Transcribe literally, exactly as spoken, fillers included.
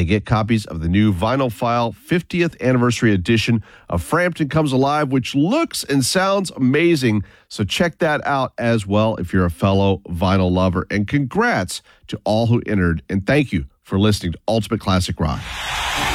they get copies of the new Vinyl File fiftieth Anniversary Edition of Frampton Comes Alive, which looks and sounds amazing. So check that out as well if you're a fellow vinyl lover. And congrats to all who entered, and thank you for listening to Ultimate Classic Rock.